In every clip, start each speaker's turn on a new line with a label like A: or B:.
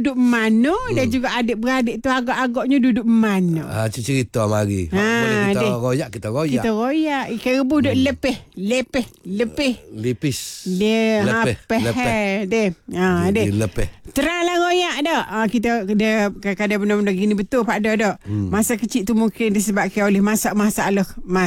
A: duduk mana dan juga adik-beradik tu agak-agaknya duduk mana.
B: Cerita mari. Boleh kita royak, kita royak.
A: Kita royak. Ikan rebus duduk lepeh.
B: Lipis.
A: Dia
B: lepeh.
A: Dia.
B: Lepeh.
A: Teranglah royak dah. Kita dia kadang-kadang benda-benda gini betul Pak Ada dak. Masa kecil tu mungkin disebabkan oleh masalah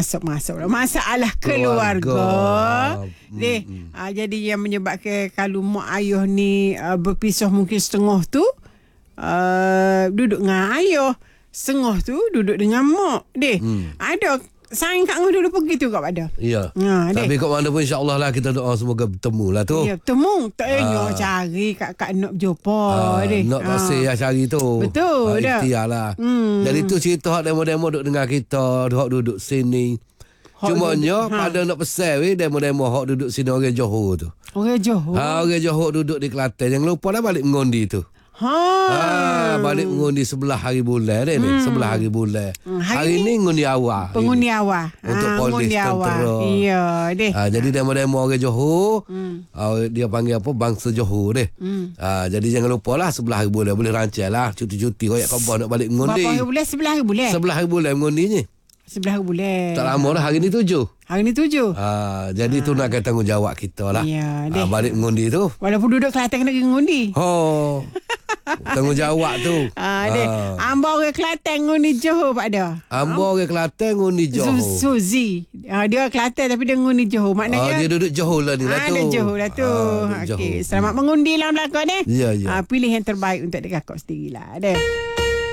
A: keluarga. Jadi yang menyebabkan kalau mak ayah ni berpisah mungkin setengah tu duduk dengan ayah, setengah tu duduk dengan mak. Ada saing kat ngah dulu pergi tu kat pada.
B: Ya. Tapi kat mana pun insya-Allah lah kita doa semoga bertemu lah tu.
A: Ya, bertemu. Tak payah cari kat nak jumpa deh.
B: Nak pasir lah cari tu.
A: Betul dah.
B: Ikhtiar lah. Jadi tu cerita hak demo-demo duduk dengar kita, hak duduk sini. Cumanya pada nak pesan demo-demo hak duduk sini orang Johor tu.
A: Orang Johor.
B: Orang Johor duduk di Kelantan. Jangan lupa dah balik mengundi tu. Balik mengundi 11 hari bulan ni. 11 hari bulan. Hari ni ngundi awal.
A: Pengundi awal.
B: Untuk polis tentera.
A: Ya, deh.
B: Jadi demo-demo orang Johor. Dia panggil apa? Bangsa Johor deh. Jadi jangan lupa lah 11 hari bulan. Boleh rancang lah. Cuti-cuti. Royak khabar nak balik mengundi.
A: Berapa hari bulan? 11 hari bulan?
B: 11 hari bulan mengundi ni.
A: 11 hari bulan.
B: Tak lama dah. Hari ni 7.
A: Hari ni 7.
B: Jadi tu nak kata tanggungjawab kita lah.
A: Ya, deh.
B: Balik mengundi tu.
A: Walaupun duduk Kelantan kena pergi mengundi.
B: Tanggungjawab tu.
A: Amba orang Kelantan ngundi Johor Pak Ada.
B: Amba orang Kelantan ngundi Johor.
A: Suzi. Dia Kelantan tapi dia ngundi Johor. Maknanya
B: dia duduk Johor lah ni lah tu.
A: Ada Johor lah tu. Okey, selamat mengundi lah belakang ni.
B: Ya.
A: Pilih yang terbaik untuk dekat kau sendirilah. Ada.